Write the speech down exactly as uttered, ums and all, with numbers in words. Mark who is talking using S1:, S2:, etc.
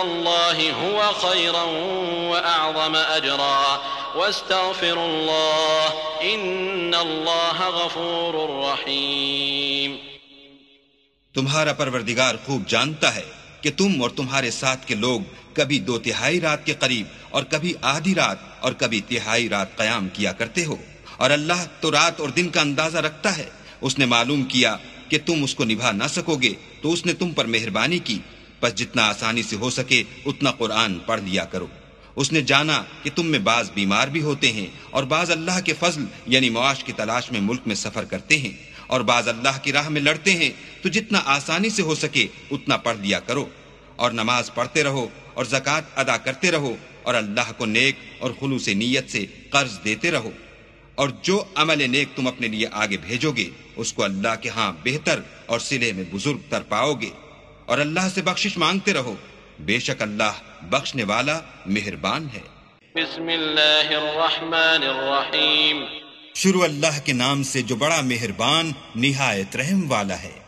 S1: الله هو خيرا وأعظم أجرا واستغفروا الله إن الله غفور رحيم.
S2: تمہارا پروردگار خوب جانتا ہے کہ تم اور تمہارے ساتھ کے لوگ کبھی دو تہائی رات کے قریب اور کبھی آدھی رات اور کبھی تہائی رات قیام کیا کرتے ہو، اور اللہ تو رات اور دن کا اندازہ رکھتا ہے. اس نے معلوم کیا کہ تم اس کو نبھا نہ سکو گے تو اس نے تم پر مہربانی کی، پس جتنا آسانی سے ہو سکے اتنا قرآن پڑھ لیا کرو. اس نے جانا کہ تم میں بعض بیمار بھی ہوتے ہیں اور بعض اللہ کے فضل یعنی معاش کی تلاش میں ملک میں سفر کرتے ہیں، اور بعض اللہ کی راہ میں لڑتے ہیں، تو جتنا آسانی سے ہو سکے اتنا پڑھ لیا کرو، اور نماز پڑھتے رہو اور زکوٰۃ ادا کرتے رہو، اور اللہ کو نیک اور خلوص نیت سے قرض دیتے رہو. اور جو عمل نیک تم اپنے لیے آگے بھیجو گے اس کو اللہ کے ہاں بہتر اور صلے میں بزرگ تر پاؤ گے. اور اللہ سے بخشش مانگتے رہو، بے شک اللہ بخشنے والا مہربان ہے.
S1: بسم اللہ الرحمن الرحیم.
S2: شروع اللہ کے نام سے جو بڑا مہربان نہایت رحم والا ہے.